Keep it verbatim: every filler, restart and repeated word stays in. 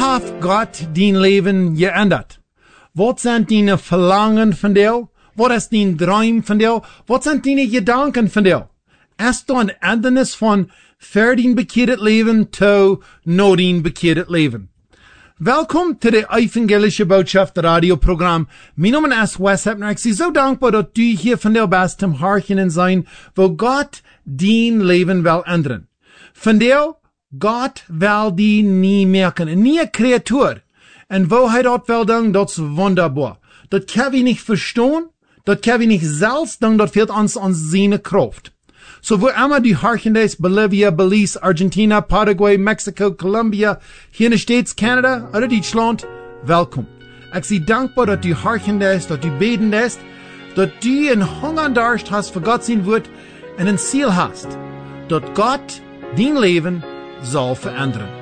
hat Gott dein Leben geändert? Was sind deine Verlangen von dir? Was ist dein Traum von dir? Was sind deine Gedanken von dir? Ist du ein Ändernis von für dein bekehrtes Leben zu no dein bekehrtes Leben? Welkom zu der evangelische Botschaft Radioprogramm. Mein Name ist Wes Hepner. Ich bin so dankbar, dass du hier von der bist zum Horchen sein, wo Gott dein Leben will ändern. Von dir, Gott will die nie merken. Nie eine Kreatur. Und wo er dort will dann, das ist wunderbar. Das kann wir nicht verstehen, das kann wir nicht selbst dann, das fehlt uns an seine Kraft. So wo immer du horchen ist, Bolivia, Belize, Argentina, Paraguay, Mexiko, Colombia, hier in den States, Kanada oder Deutschland, willkommen. Ich bin dankbar, dass du horchen ist, dass du beten ist, dass du einen Hunger und Durst hast für Gott sein Wort und ein Ziel hast, dass Gott dein Leben soll verändern.